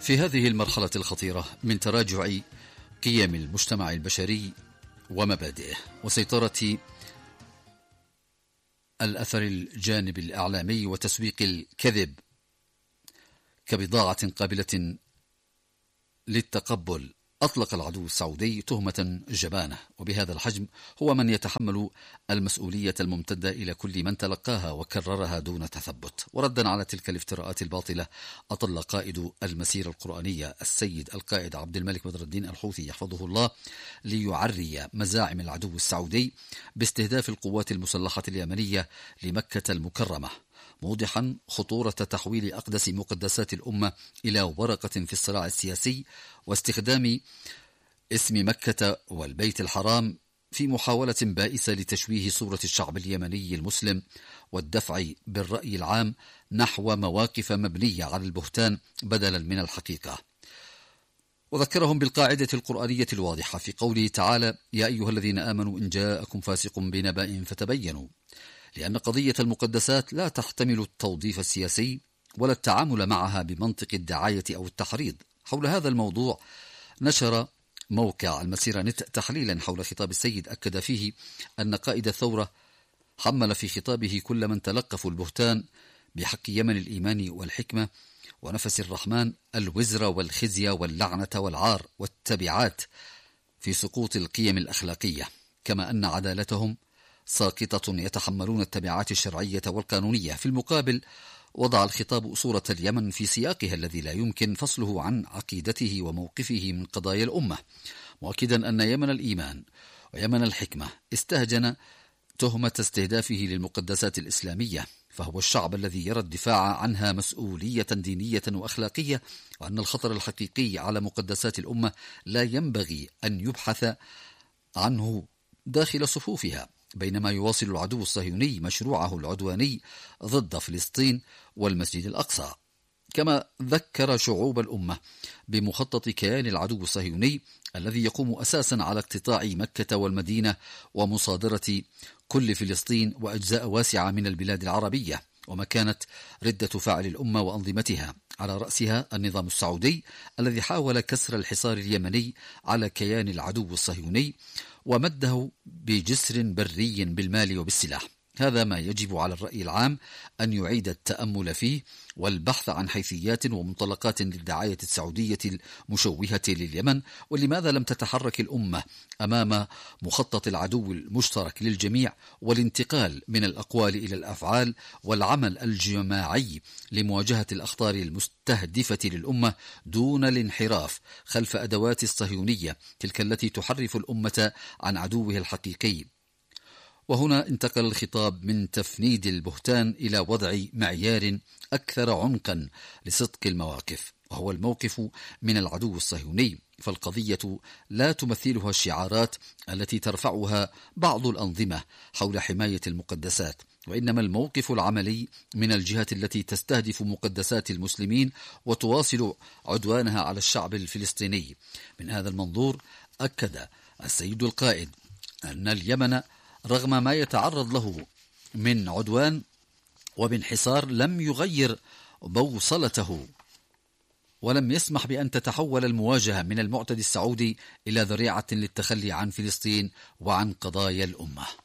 في هذه المرحلة الخطيرة من تراجع قيم المجتمع البشري ومبادئه وسيطرة الأثر الجانب الإعلامي وتسويق الكذب كبضاعة قابلة للتقبل، أطلق العدو السعودي تهمة جبانة، وبهذا الحجم هو من يتحمل المسؤولية الممتدة إلى كل من تلقاها وكررها دون تثبت. وردا على تلك الافتراءات الباطلة، أطل قائد المسيرة القرآنية السيد القائد عبد الملك بدر الدين الحوثي يحفظه الله ليعري مزاعم العدو السعودي باستهداف القوات المسلحة اليمنية لمكة المكرمة، موضحا خطورة تحويل أقدس مقدسات الأمة إلى ورقة في الصراع السياسي، واستخدام اسم مكة والبيت الحرام في محاولة بائسة لتشويه صورة الشعب اليمني المسلم والدفع بالرأي العام نحو مواقف مبنية على البهتان بدلا من الحقيقة. وذكرهم بالقاعدة القرآنية الواضحة في قوله تعالى: يا أيها الذين آمنوا إن جاءكم فاسق بنبأ فتبينوا، لأن قضية المقدسات لا تحتمل التوظيف السياسي ولا التعامل معها بمنطق الدعاية أو التحريض. حول هذا الموضوع نشر موقع المسيرة نت تحليلا حول خطاب السيد أكد فيه أن قائد الثورة حمل في خطابه كل من تلقفوا البهتان بحق يمن الإيمان والحكمة ونفس الرحمن الوزر والخزي واللعنة والعار والتبعات في سقوط القيم الأخلاقية، كما أن عدالتهم ساقطة يتحملون التبعات الشرعية والقانونية. في المقابل وضع الخطاب صورة اليمن في سياقها الذي لا يمكن فصله عن عقيدته وموقفه من قضايا الأمة، مؤكدا أن يمن الإيمان ويمن الحكمة استهجن تهمة استهدافه للمقدسات الإسلامية، فهو الشعب الذي يرى الدفاع عنها مسؤولية دينية وأخلاقية، وأن الخطر الحقيقي على مقدسات الأمة لا ينبغي أن يبحث عنه داخل صفوفها، بينما يواصل العدو الصهيوني مشروعه العدواني ضد فلسطين والمسجد الأقصى. كما ذكر شعوب الأمة بمخطط كيان العدو الصهيوني الذي يقوم أساسا على اقتطاع مكة والمدينة ومصادرة كل فلسطين وأجزاء واسعة من البلاد العربية، وما كانت ردة فعل الأمة وأنظمتها، على رأسها النظام السعودي الذي حاول كسر الحصار اليمني على كيان العدو الصهيوني ومده بجسر بري بالمال وبالسلاح. هذا ما يجب على الرأي العام أن يعيد التأمل فيه والبحث عن حيثيات ومنطلقات للدعاية السعودية المشوهة لليمن، ولماذا لم تتحرك الأمة أمام مخطط العدو المشترك للجميع والانتقال من الأقوال إلى الأفعال والعمل الجماعي لمواجهة الأخطار المستهدفة للأمة دون الانحراف خلف أدوات الصهيونية تلك التي تحرف الأمة عن عدوه الحقيقي. وهنا انتقل الخطاب من تفنيد البهتان إلى وضع معيار أكثر عمقا لصدق المواقف، وهو الموقف من العدو الصهيوني، فالقضية لا تمثلها الشعارات التي ترفعها بعض الأنظمة حول حماية المقدسات، وإنما الموقف العملي من الجهة التي تستهدف مقدسات المسلمين وتواصل عدوانها على الشعب الفلسطيني. من هذا المنظور أكد السيد القائد أن اليمن رغم ما يتعرض له من عدوان وبانحصار لم يغير بوصلته ولم يسمح بأن تتحول المواجهة من المعتدي السعودي إلى ذريعة للتخلي عن فلسطين وعن قضايا الأمة.